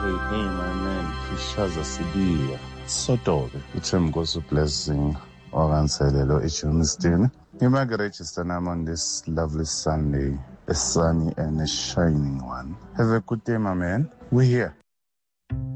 Hey, my man, Kishaza Sibiya. Soto-ke, uThembikhosana Blessing, okanselelo eJuniston. Ngima-register nami on this lovely Sunday, a sunny and a shining one. Have a good day, my man. We're here.